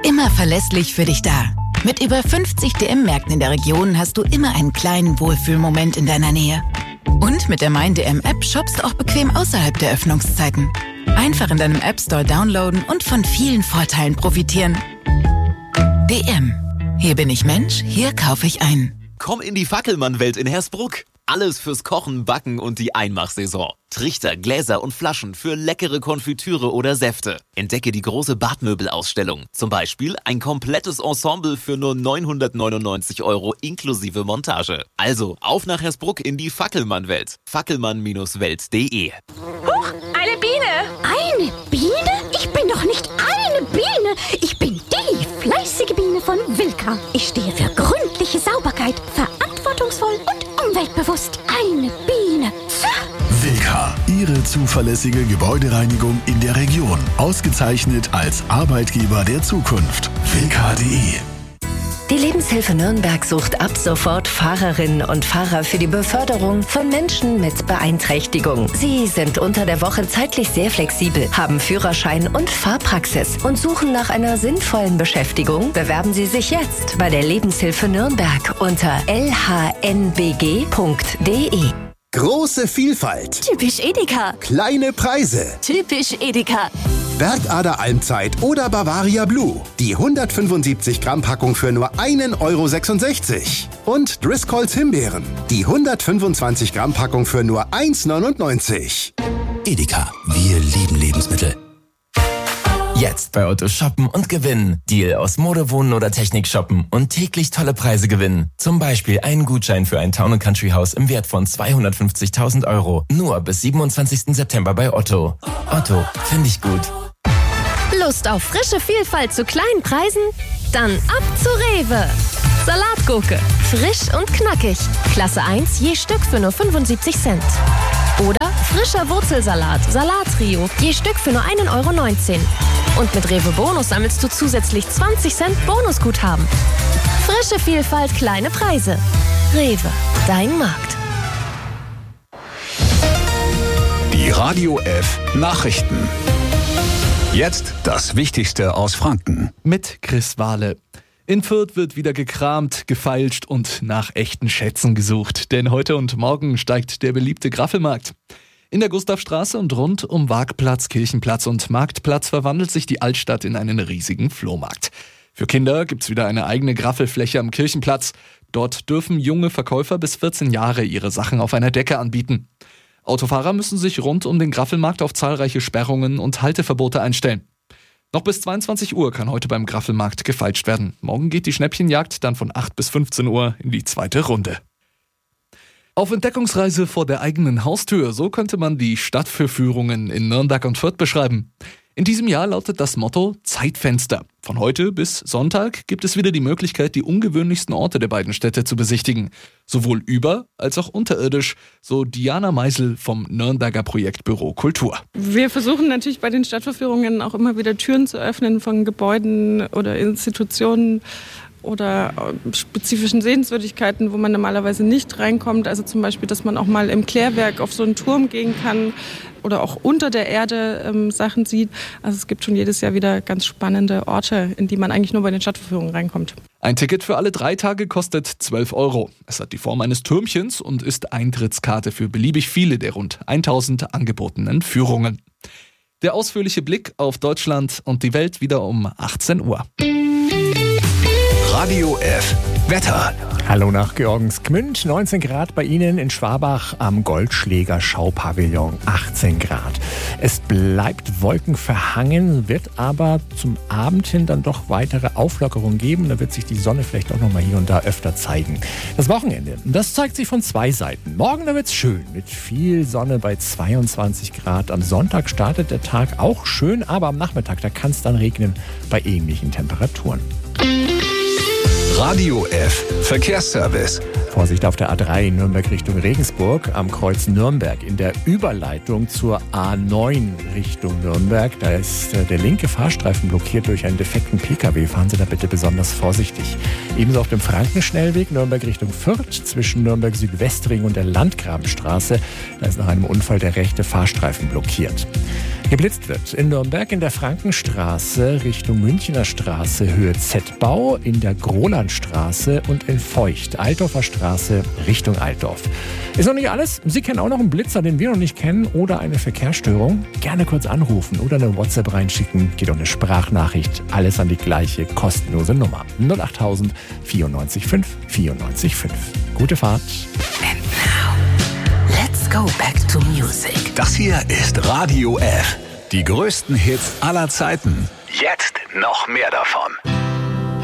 Immer verlässlich für dich da. Mit über 50 DM-Märkten in der Region hast du immer einen kleinen Wohlfühlmoment in deiner Nähe. Und mit der MeinDM-App shoppst du auch bequem außerhalb der Öffnungszeiten. Einfach in deinem App Store downloaden und von vielen Vorteilen profitieren. DM. Hier bin ich Mensch, hier kaufe ich ein. Komm in die Fackelmann-Welt in Hersbruck. Alles fürs Kochen, Backen und die Einmachsaison. Trichter, Gläser und Flaschen für leckere Konfitüre oder Säfte. Entdecke die große Badmöbelausstellung. Zum Beispiel ein komplettes Ensemble für nur 999 € inklusive Montage. Also auf nach Hersbruck in die Fackelmann-Welt. Fackelmann-welt.de. Huch, eine Biene! Eine Biene? Ich bin doch nicht eine Biene. Ich bin die fleißige Biene von Wilka. Ich stehe für gründliche Sauberkeit, verantwortungsvoll und umweltbewusst. Eine Biene. Wilka, Ihre zuverlässige Gebäudereinigung in der Region. Ausgezeichnet als Arbeitgeber der Zukunft. Wilka.de. Die Lebenshilfe Nürnberg sucht ab sofort Fahrerinnen und Fahrer für die Beförderung von Menschen mit Beeinträchtigung. Sie sind unter der Woche zeitlich sehr flexibel, haben Führerschein und Fahrpraxis und suchen nach einer sinnvollen Beschäftigung. Bewerben Sie sich jetzt bei der Lebenshilfe Nürnberg unter lhnbg.de. Große Vielfalt. Typisch Edeka. Kleine Preise. Typisch Edeka. Bergader Almzeit oder Bavaria Blue. Die 175 Gramm Packung für nur 1,66 €. Und Driscolls Himbeeren. Die 125 Gramm Packung für nur 1,99 €. Edeka, wir lieben Lebensmittel. Jetzt bei Otto shoppen und gewinnen. Deal aus Mode, Wohnen oder Technik shoppen und täglich tolle Preise gewinnen. Zum Beispiel einen Gutschein für ein Town & Country Haus im Wert von 250.000 €. Nur bis 27. September bei Otto. Otto, finde ich gut. Lust auf frische Vielfalt zu kleinen Preisen? Dann ab zu Rewe. Salatgurke. Frisch und knackig. Klasse 1 je Stück für nur 75 Cent. Oder frischer Wurzelsalat, Salattrio, je Stück für nur 1,19 €. Und mit Rewe Bonus sammelst du zusätzlich 20 Cent Bonusguthaben. Frische Vielfalt, kleine Preise. Rewe, dein Markt. Die Radio F Nachrichten. Jetzt das Wichtigste aus Franken. Mit Chris Wahle. In Fürth wird wieder gekramt, gefeilscht und nach echten Schätzen gesucht. Denn heute und morgen steigt der beliebte Graffelmarkt. In der Gustavstraße und rund um Waagplatz, Kirchenplatz und Marktplatz verwandelt sich die Altstadt in einen riesigen Flohmarkt. Für Kinder gibt's wieder eine eigene Graffelfläche am Kirchenplatz. Dort dürfen junge Verkäufer bis 14 Jahre ihre Sachen auf einer Decke anbieten. Autofahrer müssen sich rund um den Graffelmarkt auf zahlreiche Sperrungen und Halteverbote einstellen. Noch bis 22 Uhr kann heute beim Graffelmarkt gefeilscht werden. Morgen geht die Schnäppchenjagd dann von 8 bis 15 Uhr in die zweite Runde. Auf Entdeckungsreise vor der eigenen Haustür, so könnte man die Stadtverführungen in Nürnberg und Fürth beschreiben. In diesem Jahr lautet das Motto Zeitfenster. Von heute bis Sonntag gibt es wieder die Möglichkeit, die ungewöhnlichsten Orte der beiden Städte zu besichtigen. Sowohl über- als auch unterirdisch, so Diana Meisel vom Nürnberger Projektbüro Kultur. Wir versuchen natürlich bei den Stadtverführungen auch immer wieder Türen zu öffnen von Gebäuden oder Institutionen oder spezifischen Sehenswürdigkeiten, wo man normalerweise nicht reinkommt. Also zum Beispiel, dass man auch mal im Klärwerk auf so einen Turm gehen kann oder auch unter der Erde Sachen sieht. Also es gibt schon jedes Jahr wieder ganz spannende Orte, in die man eigentlich nur bei den Stadtverführungen reinkommt. Ein Ticket für alle 3 Tage kostet 12 €. Es hat die Form eines Türmchens und ist Eintrittskarte für beliebig viele der rund 1000 angebotenen Führungen. Der ausführliche Blick auf Deutschland und die Welt wieder um 18 Uhr. Radio F Wetter. Hallo nach Georgensgmünd, 19 Grad bei Ihnen in Schwabach am Goldschläger Schaupavillon, 18 Grad. Es bleibt wolkenverhangen, wird aber zum Abend hin dann doch weitere Auflockerungen geben. Da wird sich die Sonne vielleicht auch noch mal hier und da öfter zeigen. Das Wochenende, das zeigt sich von 2 Seiten. Morgen, da wird's schön mit viel Sonne bei 22 Grad. Am Sonntag startet der Tag auch schön, aber am Nachmittag, da kann es dann regnen bei ähnlichen Temperaturen. Radio F Verkehrsservice. Vorsicht auf der A3 Nürnberg Richtung Regensburg am Kreuz Nürnberg. In der Überleitung zur A9 Richtung Nürnberg, da ist der linke Fahrstreifen blockiert durch einen defekten Pkw. Fahren Sie da bitte besonders vorsichtig. Ebenso auf dem Frankenschnellweg Nürnberg Richtung Fürth zwischen Nürnberg Südwestring und der Landgrabenstraße. Da ist nach einem Unfall der rechte Fahrstreifen blockiert. Geblitzt wird in Nürnberg in der Frankenstraße Richtung Münchner Straße Höhe Z-Bau, in der Grolandstraße und in Feucht, Altdorfer Straße Richtung Altdorf. Ist noch nicht alles. Sie kennen auch noch einen Blitzer, den wir noch nicht kennen, oder eine Verkehrsstörung. Gerne kurz anrufen oder eine WhatsApp reinschicken. Geht um eine Sprachnachricht. Alles an die gleiche kostenlose Nummer. 08000 94 5 94 5. Gute Fahrt. And now, let's go back to music. Das hier ist Radio F. Die größten Hits aller Zeiten. Jetzt noch mehr davon.